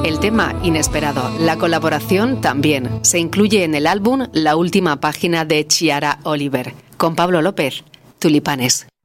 El tema inesperado, la colaboración también. Se incluye en el álbum La última página de Chiara Oliver. Con Pablo López, Tulipanes.